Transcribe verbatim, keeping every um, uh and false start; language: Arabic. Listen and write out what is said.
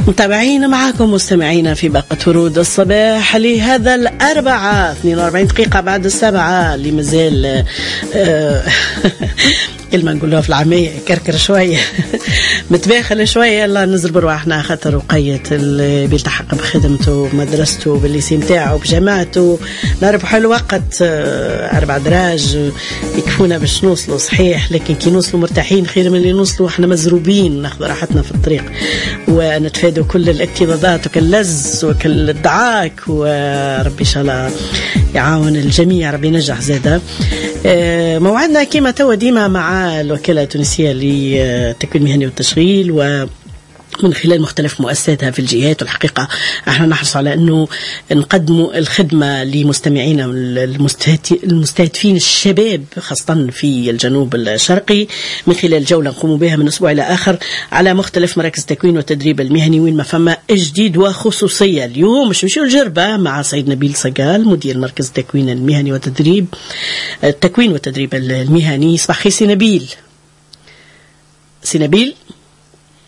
متابعين معكم مستمعين في باقة ورود الصباح لهذا الأربعاء اثنين وأربعين دقيقة بعد السبعة اللي مازال آه كلمة نقولها في العامية كركر شوية متباخل شوية. يلا نزل برواحنا خاطر وقيت اللي بيلتحق بخدمته بمدرسته بالليسي متاعه بجامعته نربح الوقت آه أربع دراج يكفونا باش نوصلوا صحيح، لكن كي نوصلوا مرتاحين خير من اللي نوصلوا احنا مزروبين ناخذ راحتنا في الطريق ونتفادوا كل الاكتظاظات وكل اللز وكل الدعاك، وربي ان شاء الله يعاون الجميع ربي ينجح زاده. موعدنا كما توا ديما مع الوكالة التونسية للتكوين المهني والتشغيل و من خلال مختلف مؤسساتها في الجهات، والحقيقة احنا نحرص على انه نقدموا الخدمة لمستمعينا المستهدفين الشباب خاصة في الجنوب الشرقي من خلال جولة نقوم بها من اسبوع الى اخر على مختلف مراكز التكوين والتدريب المهني وين ما فما جديد وخصوصية. اليوم مش نمشيو الجربة مع سيد نبيل صقال مدير مركز التكوين المهني والتدريب التكوين والتدريب المهني. صباح خير سي نبيل. سي نبيل